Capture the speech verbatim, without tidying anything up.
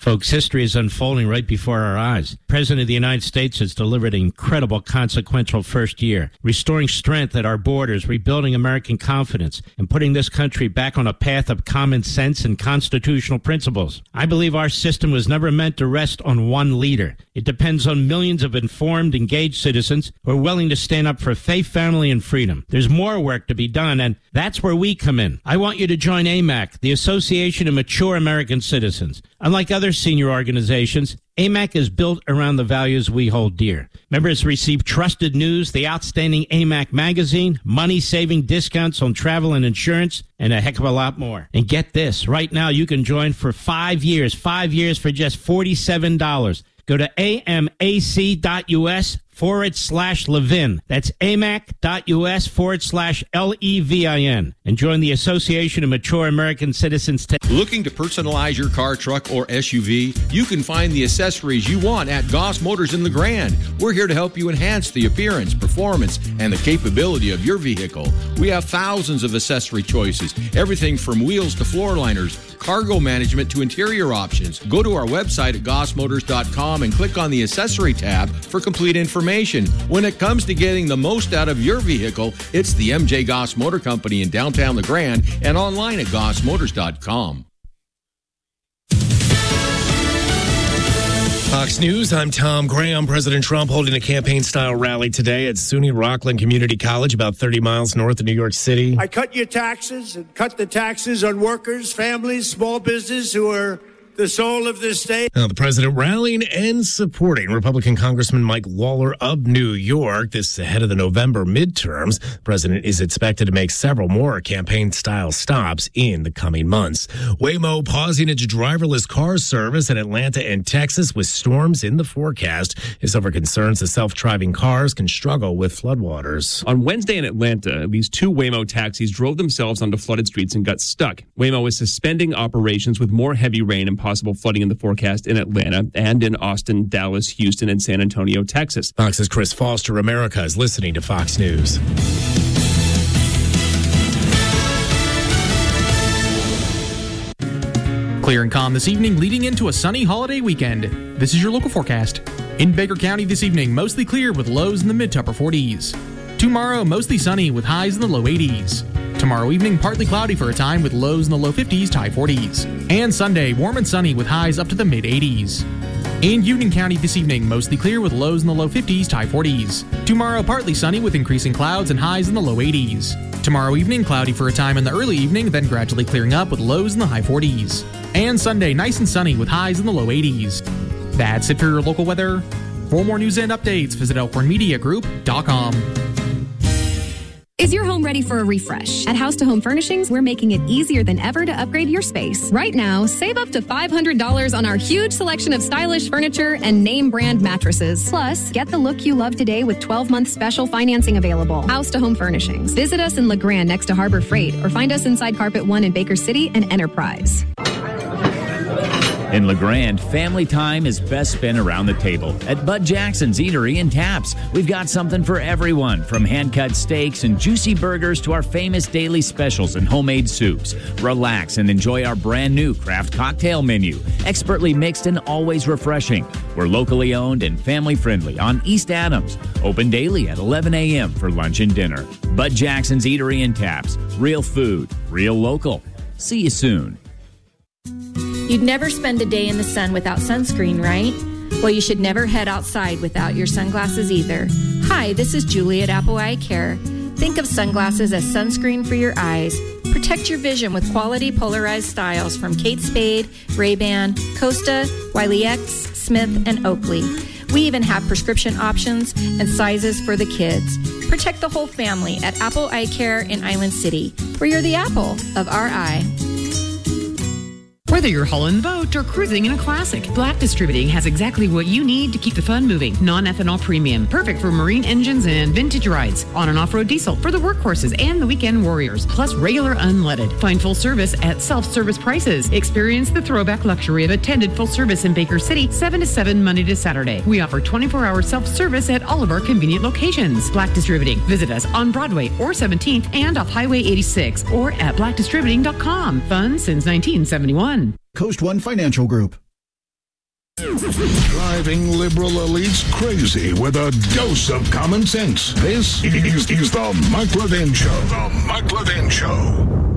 Folks, history is unfolding right before our eyes. The President of the United States has delivered an incredible, consequential first year, restoring strength at our borders, rebuilding American confidence, and putting this country back on a path of common sense and constitutional principles. I believe our system was never meant to rest on one leader. It depends on millions of informed, engaged citizens who are willing to stand up for faith, family, and freedom. There's more work to be done, and that's where we come in. I want you to join A M A C, the Association of Mature American Citizens. Unlike other senior organizations, A M A C is built around the values we hold dear. Members receive trusted news, the outstanding A M A C magazine, money-saving discounts on travel and insurance, and a heck of a lot more. And get this, right now you can join for five years, five years for just forty-seven dollars. Go to amac.us forward slash Levin. That's amac.us forward slash L E V I N. And join the Association of Mature American Citizens today. Looking to personalize your car, truck, or S U V? You can find the accessories you want at Goss Motors in LeGrand. We're here to help you enhance the appearance, performance, and the capability of your vehicle. We have thousands of accessory choices, everything from wheels to floor liners, cargo management to interior options. Go to our website at goss motors dot com and click on the accessory tab for complete information. When it comes to getting the most out of your vehicle, it's the M J Goss Motor Company in downtown LeGrand and online at goss motors dot com. Fox News, I'm Tom Graham. President Trump holding a campaign-style rally today at SUNY Rockland Community College, about thirty miles north of New York City. I cut your taxes and cut the taxes on workers, families, small business who are the soul of this state. Now, the president rallying and supporting Republican Congressman Mike Lawler of New York. This is ahead of the November midterms. The president is expected to make several more campaign-style stops in the coming months. Waymo pausing its driverless car service in Atlanta and Texas with storms in the forecast. Is over concerns that self-driving cars can struggle with floodwaters. On Wednesday in Atlanta, these two Waymo taxis drove themselves onto flooded streets and got stuck. Waymo is suspending operations with more heavy rain and possible flooding in the forecast in Atlanta and in Austin, Dallas, Houston, and San Antonio, Texas. Fox's Chris Foster. America is listening to Fox News. Clear and calm this evening, leading into a sunny holiday weekend. This is your local forecast. In Baker County this evening, mostly clear with lows in the mid to upper forties. Tomorrow, mostly sunny with highs in the low eighties. Tomorrow evening, partly cloudy for a time with lows in the low fifties to high forties. And Sunday, warm and sunny with highs up to the mid eighties. In Union County this evening, mostly clear with lows in the low fifties to high forties. Tomorrow, partly sunny with increasing clouds and highs in the low eighties. Tomorrow evening, cloudy for a time in the early evening, then gradually clearing up with lows in the high forties. And Sunday, nice and sunny with highs in the low eighties. That's it for your local weather. For more news and updates, visit elkhorn media group dot com. Is your home ready for a refresh? At House to Home Furnishings, we're making it easier than ever to upgrade your space. Right now, save up to five hundred dollars on our huge selection of stylish furniture and name brand mattresses. Plus, get the look you love today with twelve-month special financing available. House to Home Furnishings. Visit us in LeGrand next to Harbor Freight or find us inside Carpet One in Baker City and Enterprise. In LeGrand, family time is best spent around the table. At Bud Jackson's Eatery and Taps, we've got something for everyone, from hand-cut steaks and juicy burgers to our famous daily specials and homemade soups. Relax and enjoy our brand new craft cocktail menu, expertly mixed and always refreshing. We're locally owned and family-friendly on East Adams. Open daily at eleven a.m. for lunch and dinner. Bud Jackson's Eatery and Taps. Real food, real local. See you soon. You'd never spend a day in the sun without sunscreen, right? Well, you should never head outside without your sunglasses either. Hi, this is Julie at Apple Eye Care. Think of sunglasses as sunscreen for your eyes. Protect your vision with quality polarized styles from Kate Spade, Ray-Ban, Costa, Wiley X, Smith, and Oakley. We even have prescription options and sizes for the kids. Protect the whole family at Apple Eye Care in Island City, where you're the apple of our eye. Whether you're hauling the boat or cruising in a classic, Black Distributing has exactly what you need to keep the fun moving. Non-ethanol premium, perfect for marine engines and vintage rides. On and off-road diesel for the workhorses and the weekend warriors, plus regular unleaded. Find full service at self-service prices. Experience the throwback luxury of attended full service in Baker City, seven to seven Monday to Saturday. We offer twenty-four hour self-service at all of our convenient locations. Black Distributing. Visit us on Broadway or seventeenth and off Highway eighty-six or at black distributing dot com. Fun since nineteen seventy-one. Coast One Financial Group. Driving liberal elites crazy with a dose of common sense. This is, is the Mike Levin Show. The Mike Levin Show.